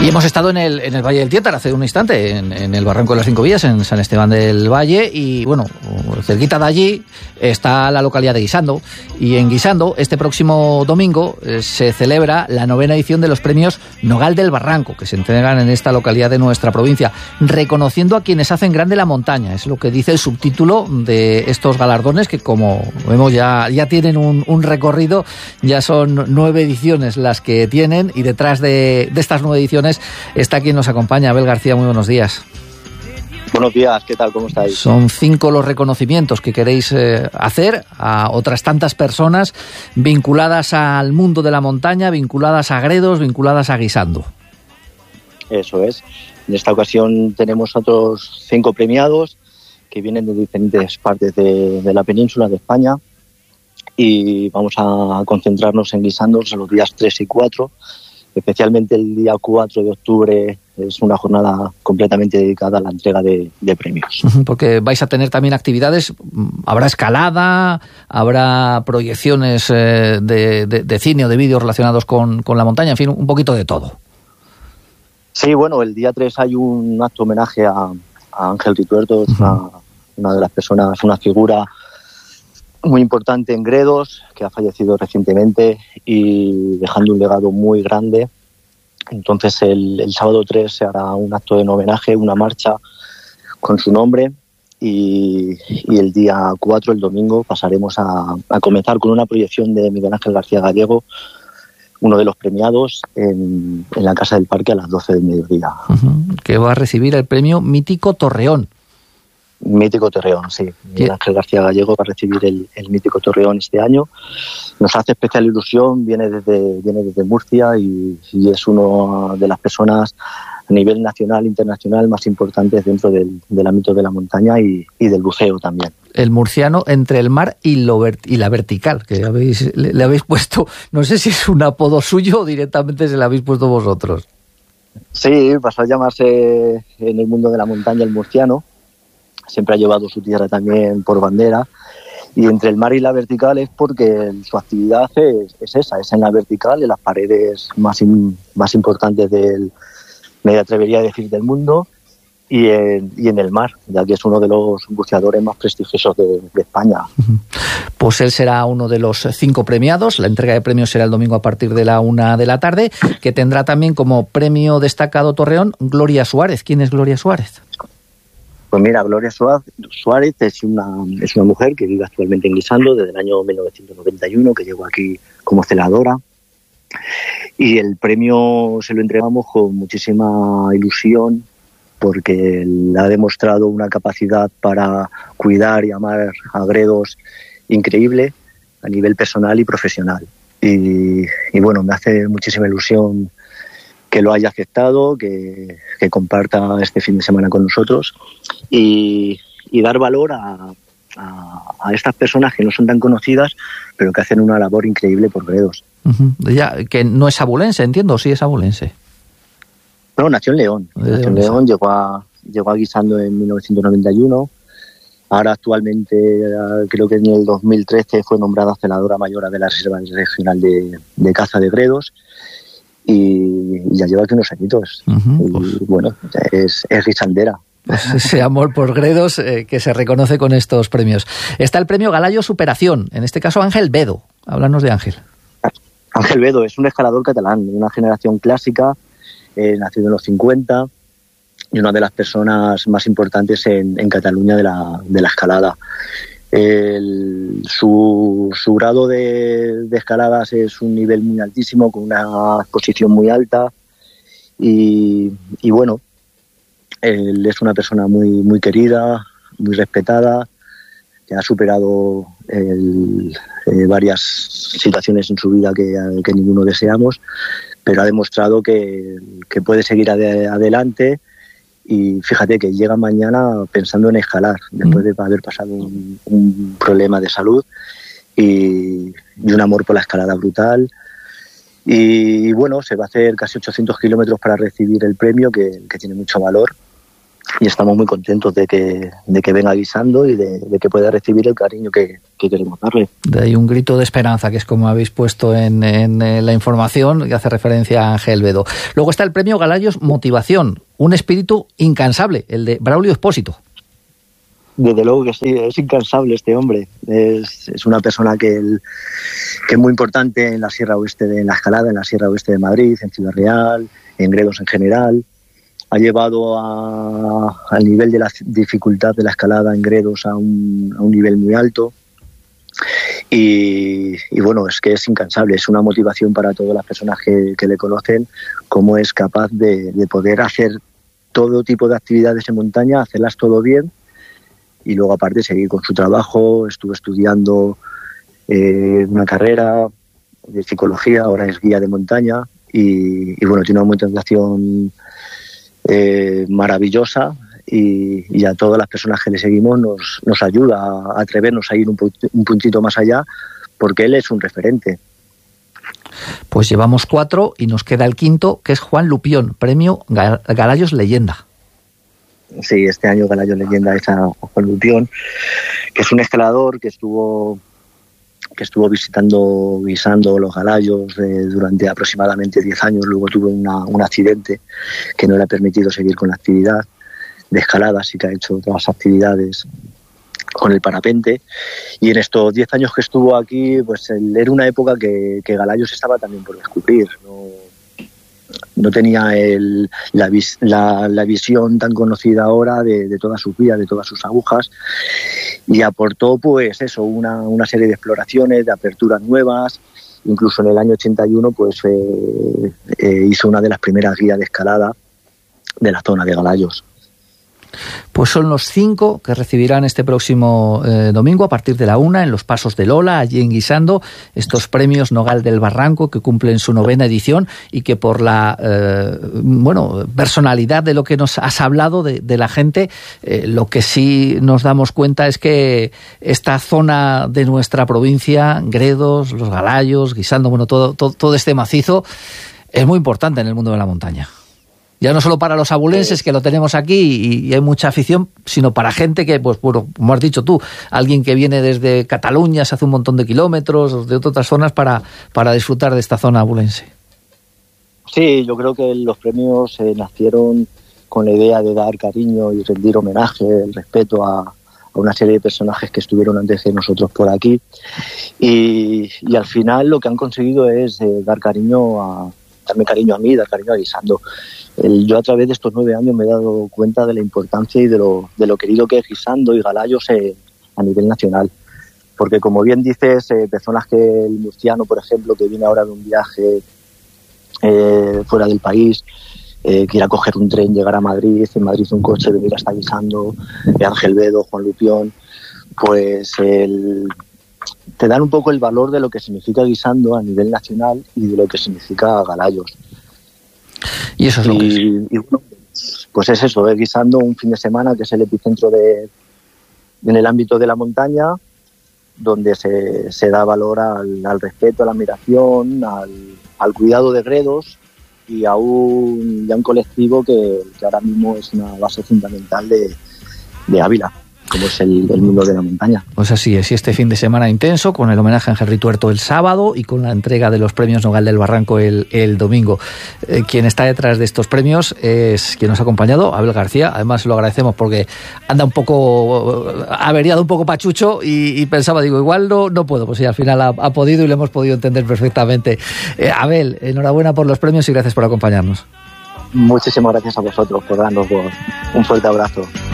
Y hemos estado en el Valle del Tiétar hace un instante, en el Barranco de las Cinco Vías, en San Esteban del Valle, y bueno, cerquita de allí está la localidad de Guisando, y en Guisando este próximo domingo se celebra la 9ª edición de los premios Nogal del Barranco, que se entregan en esta localidad de nuestra provincia, reconociendo a quienes hacen grande la montaña. Es lo que dice el subtítulo de estos galardones, que como vemos ya tienen un recorrido, ya son 9 ediciones las que tienen, y detrás de estas 9 ediciones está quien nos acompaña. Abel García, muy buenos días. Buenos días, ¿qué tal? ¿Cómo estáis? Son 5 los reconocimientos que queréis hacer a otras tantas personas vinculadas al mundo de la montaña, vinculadas a Gredos, vinculadas a Guisando. Eso es. En esta ocasión tenemos otros 5 premiados que vienen de diferentes partes de la península de España, y vamos a concentrarnos en Guisando en los días 3 y 4. Especialmente el día 4 de octubre es una jornada completamente dedicada a la entrega de premios. Porque vais a tener también actividades, habrá escalada, habrá proyecciones de cine o de vídeos relacionados con la montaña, en fin, un poquito de todo. Sí, bueno, el día 3 hay un acto homenaje a Ángel Rituerto, una de las personas, una figura muy importante en Gredos, que ha fallecido recientemente y dejando un legado muy grande. Entonces el sábado 3 se hará un acto de homenaje, una marcha con su nombre, y el día 4, el domingo, pasaremos a comenzar con una proyección de Miguel Ángel García Gallego, uno de los premiados, en la Casa del Parque a las 12 del mediodía. Que va a recibir el premio Mítico Torreón. Mítico Torreón, sí. Miguel Ángel García Gallego va a recibir el Mítico Torreón este año. Nos hace especial ilusión, viene desde Murcia y es una de las personas a nivel nacional e internacional más importantes dentro del ámbito de la montaña y del buceo también. El murciano entre el mar y la vertical, que le habéis puesto, no sé si es un apodo suyo o directamente se lo habéis puesto vosotros. Sí, pasó a llamarse en el mundo de la montaña el murciano. Siempre ha llevado su tierra también por bandera, y entre el mar y la vertical es porque su actividad es esa, es en la vertical, en las paredes más importantes me atrevería a decir, del mundo, y en el mar, ya que es uno de los buceadores más prestigiosos de España. Pues él será uno de los 5 premiados. La entrega de premios será el domingo a partir de la 1 de la tarde, que tendrá también como premio destacado Torreón Gloria Suárez. ¿Quién es Gloria Suárez? Pues mira, Gloria Suárez es una mujer que vive actualmente en Guisando desde el año 1991, que llegó aquí como celadora, y el premio se lo entregamos con muchísima ilusión porque le ha demostrado una capacidad para cuidar y amar a Gredos increíble a nivel personal y profesional. Y bueno, me hace muchísima ilusión que lo haya aceptado, que comparta este fin de semana con nosotros y dar valor a estas personas que no son tan conocidas, pero que hacen una labor increíble por Gredos. Ya, que no es abulense, entiendo, ¿o sí es abulense? No, nació en León. Nació en León, llegó a Guisando en 1991. Ahora actualmente, creo que en el 2013 fue nombrada celadora mayor de la Reserva Regional de Caza de Gredos. Y ya lleva aquí unos añitos. Y bueno, es guisandera. Pues ese amor por Gredos que se reconoce con estos premios. Está el premio Galayo Superación, en este caso Ángel Bedo. Háblanos de Ángel. Ángel Bedo es un escalador catalán, de una generación clásica, nacido en los 50, y una de las personas más importantes en Cataluña de la escalada. Su grado de escaladas es un nivel muy altísimo, con una exposición muy alta, y bueno, él es una persona muy, muy querida, muy respetada, que ha superado varias situaciones en su vida que ninguno deseamos, pero ha demostrado que puede seguir adelante. Y fíjate que llega mañana pensando en escalar, después de haber pasado un problema de salud y un amor por la escalada brutal. Y bueno, se va a hacer casi 800 kilómetros para recibir el premio, que tiene mucho valor. estamos muy contentos de que venga guisando y de que pueda recibir el cariño que queremos darle. De ahí un grito de esperanza, que es como habéis puesto en la información, que hace referencia a Ángel Bedo. Luego está el premio Galayos Motivación, un espíritu incansable, el de Braulio Espósito. Desde luego que sí, es incansable este hombre. Es una persona que es muy importante en la Sierra Oeste, en la escalada, en la Sierra Oeste de Madrid, en Ciudad Real, en Gredos en general. Ha llevado al nivel de la dificultad de la escalada en Gredos a un nivel muy alto. Y bueno, es que es incansable, es una motivación para todas las personas que le conocen, cómo es capaz de poder hacer todo tipo de actividades en montaña, hacerlas todo bien y luego aparte seguir con su trabajo. Estuvo estudiando una carrera de psicología, ahora es guía de montaña y bueno, tiene una motivación maravillosa y a todas las personas que le seguimos nos ayuda a atrevernos a ir un puntito más allá, porque él es un referente. Pues llevamos 4 y nos queda el quinto, que es Juan Lupión, premio Galayos Leyenda. Sí, este año Galayos Leyenda es a Juan Lupión, que es un escalador que estuvo guisando los Galayos durante aproximadamente 10 años. Luego tuvo un accidente que no le ha permitido seguir con la actividad de escalada, sí que ha hecho otras actividades con el parapente, y en estos 10 años que estuvo aquí, pues era una época que Galayos estaba también por descubrir, no tenía la visión tan conocida ahora de todas sus vías, de todas sus agujas, y aportó pues eso, una serie de exploraciones, de aperturas nuevas. Incluso en el año 81 pues hizo una de las primeras guías de escalada de la zona de Galayos. Pues son los 5 que recibirán este próximo domingo a partir de la 1 en los Pasos de Lola, allí en Guisando, estos premios Nogal del Barranco, que cumplen su 9ª edición y que por la personalidad de lo que nos has hablado de la gente, lo que sí nos damos cuenta es que esta zona de nuestra provincia, Gredos, los Galayos, Guisando, todo este macizo es muy importante en el mundo de la montaña. Ya no solo para los abulenses, que lo tenemos aquí y hay mucha afición, sino para gente que, pues bueno, como has dicho tú, alguien que viene desde Cataluña, se hace un montón de kilómetros, de otras zonas para disfrutar de esta zona abulense. Sí, yo creo que los premios nacieron con la idea de dar cariño y rendir homenaje, el respeto a una serie de personajes que estuvieron antes de nosotros por aquí. Y al final lo que han conseguido es darme cariño a mí, dar cariño a Guisando. Yo a través de estos 9 años me he dado cuenta de la importancia y de lo querido que es Guisando y Galayos a nivel nacional. Porque como bien dices, personas que el murciano, por ejemplo, que viene ahora de un viaje fuera del país, quiera coger un tren, llegar a Madrid, en Madrid un coche, venir hasta Guisando, Ángel Bedo, Juan Lupión, pues te dan un poco el valor de lo que significa Guisando a nivel nacional y de lo que significa Galayos. Y eso es lo que es. Y bueno, pues es eso, Guisando un fin de semana que es el epicentro en el ámbito de la montaña, donde se da valor al respeto, a la admiración, al cuidado de Gredos y a un colectivo que ahora mismo es una base fundamental de Ávila, como es el mundo de la montaña. Pues así es, y este fin de semana intenso, con el homenaje a Ángel Rituerto el sábado y con la entrega de los premios Nogal del Barranco el domingo. Quien está detrás de estos premios es quien nos ha acompañado, Abel García. Además lo agradecemos porque anda un poco averiado, un poco pachucho y pensaba, igual no puedo, pues sí, al final ha podido y lo hemos podido entender perfectamente. Abel, enhorabuena por los premios y gracias por acompañarnos. Muchísimas gracias a vosotros por darnos voz. Un fuerte abrazo.